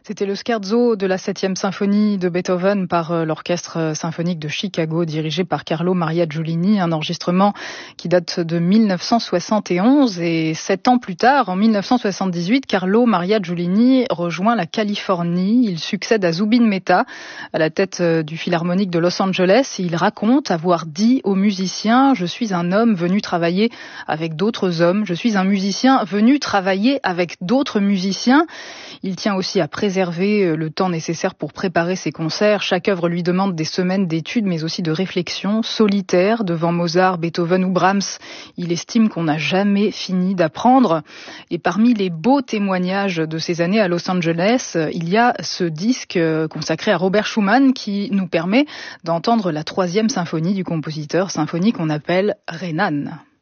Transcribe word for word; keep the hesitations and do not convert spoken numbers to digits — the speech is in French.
C'était le scherzo de la septième symphonie de Beethoven par l'Orchestre symphonique de Chicago, dirigé par Carlo Maria Giulini, un enregistrement qui date de mille neuf cent soixante et onze. Et sept ans plus tard, en mille neuf cent soixante-dix-huit, Carlo Maria Giulini rejoint la Californie. Il succède à Zubin Mehta à la tête du Philharmonique de Los Angeles. Et il raconte avoir dit aux musiciens « Je suis un homme venu travailler avec d'autres hommes. Je suis un musicien venu travailler avec d'autres musiciens. » Il tient aussi à préserver le temps nécessaire pour préparer ses concerts. Chaque œuvre lui demande des semaines d'études, mais aussi de réflexion solitaire devant Mozart, Beethoven ou Brahms. Il estime qu'on n'a jamais fini d'apprendre. Et parmi les beaux témoignages de ces années à Los Angeles, il y a ce disque consacré à Robert Schumann qui nous permet d'entendre la troisième symphonie du compositeur, symphonie qu'on appelle Renan.